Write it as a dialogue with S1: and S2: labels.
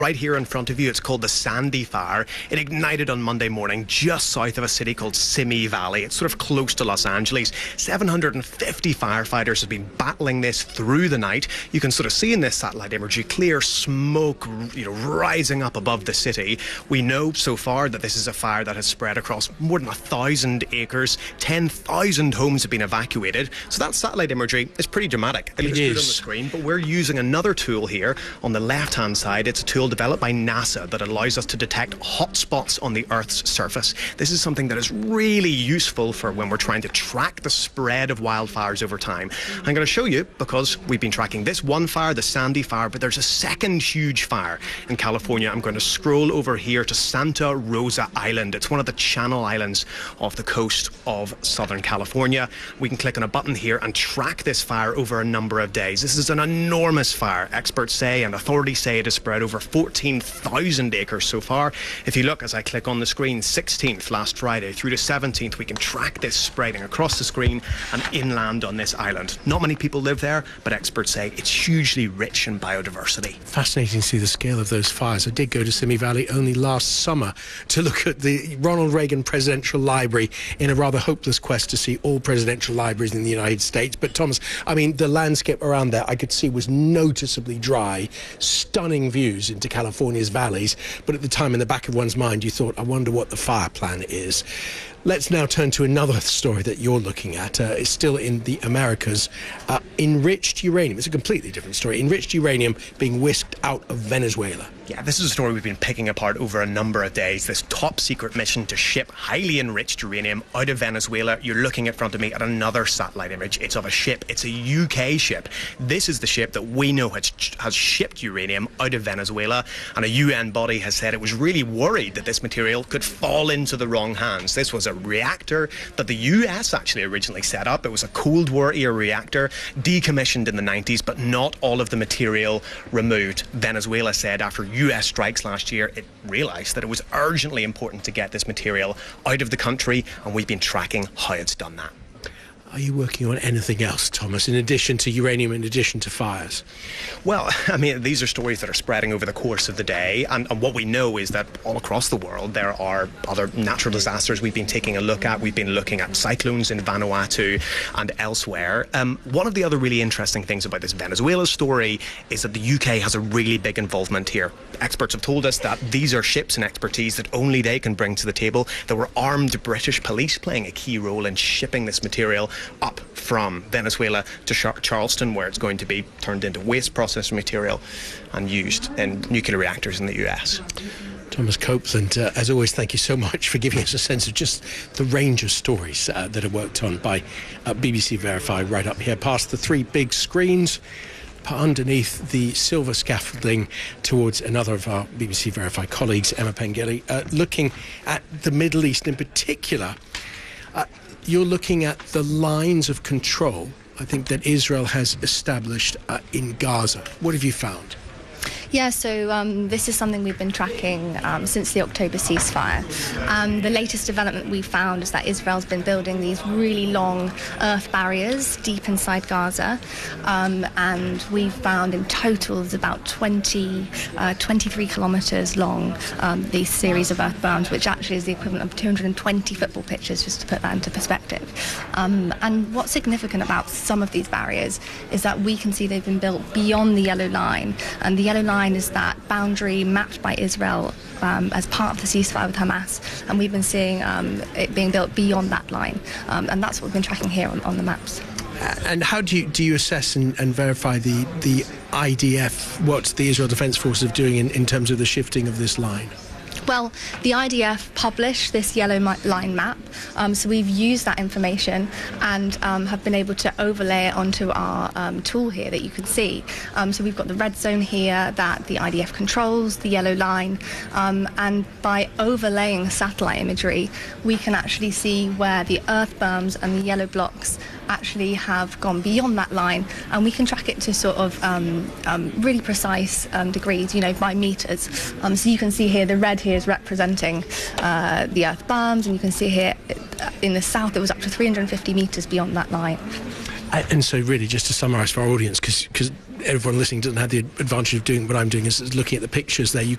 S1: Right here in front of you, it's called the Sandy Fire. It ignited on Monday morning just south of a city called Simi Valley. It's sort of close to Los Angeles. 750 firefighters have been battling this through the night. You can sort of see in this satellite imagery clear smoke, rising up above the city. We know so far that this is a fire that has spread across more than 1,000 acres. 10,000 homes have been evacuated. So that satellite imagery is pretty dramatic. It looks good on the screen, but we're using another tool here on the left-hand side. It's a tool developed by NASA that allows us to detect hotspots on the Earth's surface. This is something that is really useful for when we're trying to track the spread of wildfires over time. I'm going to show you, because we've been tracking this one fire, the Sandy Fire, but there's a second huge fire in California. I'm going to scroll over here to Santa Rosa Island. It's one of the Channel Islands off the coast of Southern California. We can click on a button here and track this fire over a number of days. This is an enormous fire. Experts say and authorities say it has spread over 14,000 acres so far. If you look, as I click on the screen, 16th last Friday through to 17th, we can track this spreading across the screen and inland on this island. Not many people live there, but experts say it's hugely rich in biodiversity.
S2: Fascinating to see the scale of those fires. I did go to Simi Valley only last summer to look at the Ronald Reagan Presidential Library in a rather hopeless quest to see all presidential libraries in the United States. But Thomas, I mean, the landscape around there I could see was noticeably dry, stunning views into California's valleys, but at the time in the back of one's mind you thought, I wonder what the fire plan is. Let's now turn to another story that you're looking at. It's still in the Americas. Enriched uranium. It's a completely different story. Enriched uranium being whisked out of Venezuela.
S1: Yeah, this is a story we've been picking apart over a number of days. This top secret mission to ship highly enriched uranium out of Venezuela. You're looking in front of me at another satellite image. It's of a ship. It's a UK ship. This is the ship that we know has shipped uranium out of Venezuela, and a UN body has said it was really worried that this material could fall into the wrong hands. This was a reactor that the US actually originally set up. It was a Cold War era reactor, decommissioned in the 90s, but not all of the material removed. Venezuela said after US strikes last year, it realised that it was urgently important to get this material out of the country, and we've been tracking how it's done that.
S2: Are you working on anything else, Thomas, in addition to uranium, in addition to fires?
S1: Well, I mean, these are stories that are spreading over the course of the day, and what we know is that all across the world there are other natural disasters we've been taking a look at. We've been looking at cyclones in Vanuatu and elsewhere. One of the other really interesting things about this Venezuela story is that the UK has a really big involvement here. Experts have told us that these are ships and expertise that only they can bring to the table. There were armed British police playing a key role in shipping this material up from Venezuela to Charleston, where it's going to be turned into waste processing material and used in nuclear reactors in the US.
S2: Thomas Copeland, as always, thank you so much for giving us a sense of just the range of stories that are worked on by BBC Verify right up here past the three big screens, underneath the silver scaffolding towards another of our BBC Verify colleagues, Emma Pengilly, looking at the Middle East in particular. You're looking at the lines of control, I think, that Israel has established in Gaza. What have you found?
S3: Yeah, so this is something we've been tracking since the October ceasefire. The latest development we found is that Israel's been building these really long earth barriers deep inside Gaza, and we've found in total there's about 23 kilometres long, these series of earth berms, which actually is the equivalent of 220 football pitches, just to put that into perspective. And what's significant about some of these barriers is that we can see they've been built beyond the yellow line, and the yellow line is that boundary mapped by Israel as part of the ceasefire with Hamas, and we've been seeing it being built beyond that line, and that's what we've been tracking here on the maps.
S2: And how do you assess and verify the IDF, what the Israel Defence Forces are doing in terms of the shifting of this line?
S3: Well, the IDF published this yellow line map, so we've used that information and have been able to overlay it onto our tool here that you can see. So we've got the red zone here that the IDF controls, the yellow line, and by overlaying satellite imagery, we can actually see where the earth berms and the yellow blocks actually have gone beyond that line, and we can track it to sort of really precise degrees, by meters. So you can see here the red here is representing the earth berms, and you can see here in the south it was up to 350 meters beyond that line.
S2: And so really, just to summarise for our audience, because everyone listening doesn't have the advantage of doing what I'm doing, is looking at the pictures there. You